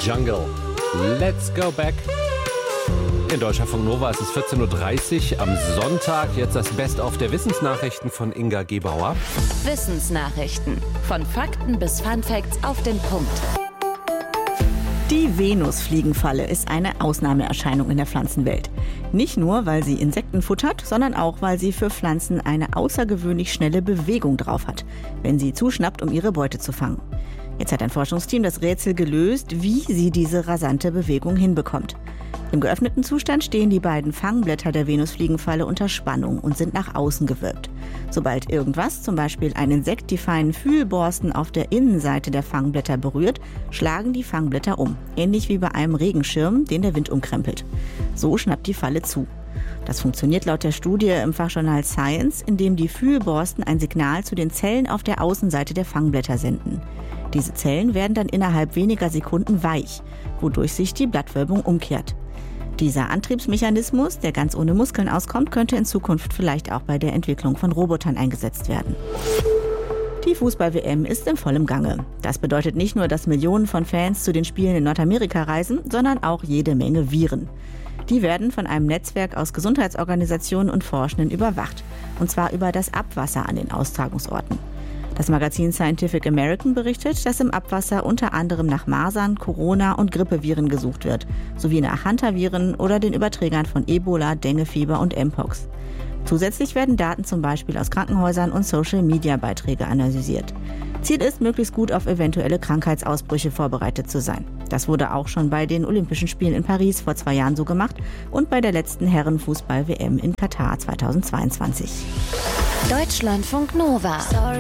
Jungle. Let's go back. In Deutschlandfunk Nova ist es 14.30 Uhr am Sonntag. Jetzt das Best-of der Wissensnachrichten von Inga Gebauer. Wissensnachrichten. Von Fakten bis Funfacts auf den Punkt. Die Venusfliegenfalle ist eine Ausnahmeerscheinung in der Pflanzenwelt. Nicht nur, weil sie Insekten futtert, sondern auch, weil sie für Pflanzen eine außergewöhnlich schnelle Bewegung drauf hat, wenn sie zuschnappt, um ihre Beute zu fangen. Jetzt hat ein Forschungsteam das Rätsel gelöst, wie sie diese rasante Bewegung hinbekommt. Im geöffneten Zustand stehen die beiden Fangblätter der Venusfliegenfalle unter Spannung und sind nach außen gewölbt. Sobald irgendwas, zum Beispiel ein Insekt, die feinen Fühlborsten auf der Innenseite der Fangblätter berührt, schlagen die Fangblätter um. Ähnlich wie bei einem Regenschirm, den der Wind umkrempelt. So schnappt die Falle zu. Das funktioniert laut der Studie im Fachjournal Science, indem die Fühlborsten ein Signal zu den Zellen auf der Außenseite der Fangblätter senden. Diese Zellen werden dann innerhalb weniger Sekunden weich, wodurch sich die Blattwölbung umkehrt. Dieser Antriebsmechanismus, der ganz ohne Muskeln auskommt, könnte in Zukunft vielleicht auch bei der Entwicklung von Robotern eingesetzt werden. Die Fußball-WM ist in vollem Gange. Das bedeutet nicht nur, dass Millionen von Fans zu den Spielen in Nordamerika reisen, sondern auch jede Menge Viren. Die werden von einem Netzwerk aus Gesundheitsorganisationen und Forschenden überwacht. Und zwar über das Abwasser an den Austragungsorten. Das Magazin Scientific American berichtet, dass im Abwasser unter anderem nach Masern, Corona- und Grippeviren gesucht wird, sowie nach Hantaviren oder den Überträgern von Ebola, Denguefieber und Mpox. Zusätzlich werden Daten zum Beispiel aus Krankenhäusern und Social-Media-Beiträge analysiert. Ziel ist, möglichst gut auf eventuelle Krankheitsausbrüche vorbereitet zu sein. Das wurde auch schon bei den Olympischen Spielen in Paris vor 2 Jahren so gemacht und bei der letzten Herrenfußball-WM in Katar 2022. Deutschlandfunk Nova.